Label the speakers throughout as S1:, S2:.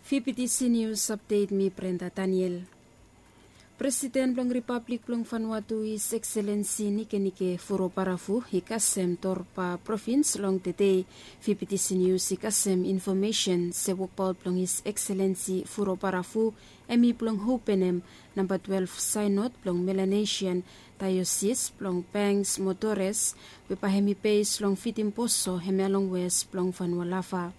S1: PPTC News Update mi Brenda Daniel. President ng Republic ng Vanuatu His Excellency Nike Furoparafu hikasem torpa province long today. PPTC News hikasem information sewokpaut ng His Excellency Furoparafu emi plong Hopenem number 12 Synod plong Melanesian Diocese plong Pangs Motores wipahemi pace long Fitimposo hemelong West plong Vanualafa.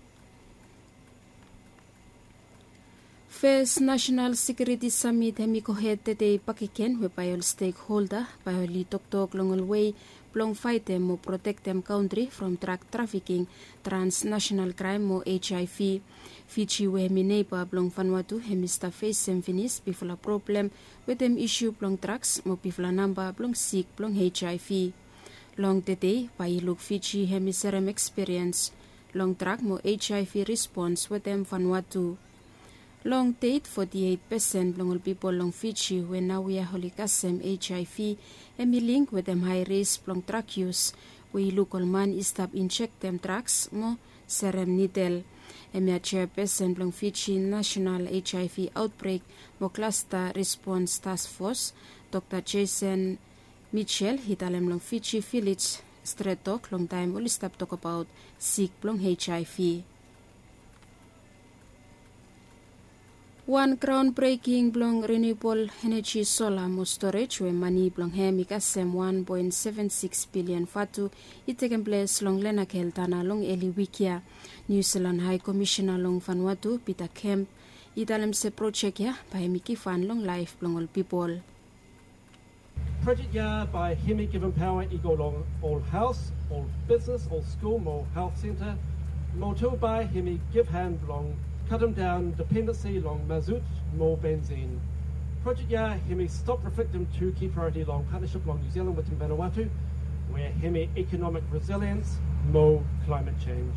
S1: First National Security Summit hemi kohet today pakiken wepayol stakeholder payoli toktok longol way plong fightem mo protect them country from drug trafficking transnational crime mo HIV Fiji we hemi neighbor plong Vanuatu hemi sta face sem finis bifula problem with them issue plong drugs mo bifula number plong sick plong HIV long today payiluk Fiji hemi serem experience long drug mo HIV response with them Vanuatu. Long date 48% long people long Fiji when now we are holikasem HIV emi link with them high risk long drug use we local man istap inject them drugs mo serem needle emi a chairperson long Fiji National HIV Outbreak mo cluster response task force Dr. Jason Mitchell hitalem long Fiji village straight talk long time uli stop talk about sick long HIV. One groundbreaking blong renewable energy solar mo storage we money blong hemi kasem 1.76 billion fatu it taken place long Lenakel tana long Eli Wikia New Zealand High Commissioner long Vanuatu Peter Kemp italem se project ya by Miki fan long life blong all people.
S2: Project ya by hemi given power equal long all house, all business, all school, more health centre, more tool by hemi give hand long cut them down dependency long mazout, more benzene. Project ya hemi stop reflecting two key priority long partnership long New Zealand with Vanuatu, where hemi economic resilience, more climate change.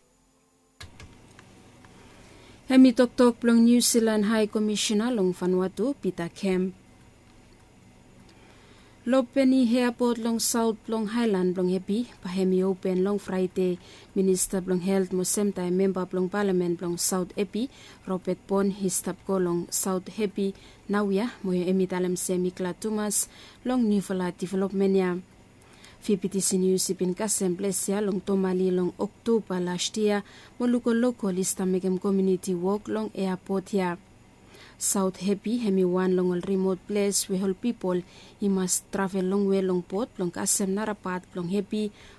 S1: Hemi tok long New Zealand High Commissioner long Vanuatu Peter Kemp. Lopeni airport long South long Highland long happy pahemi open long Friday Minister long Health mo same time member long Parliament long South happy Robert Pon histap ko long South happy nawya mo emi talam semi Thomas long Newfoundland development ya PPTC News ipin kasem plesia long Tomali long October last year mo local lista megem community walk long airport ya South Happy hemi one long all remote place we whole people he must travel long way long port long kasem narapat long happy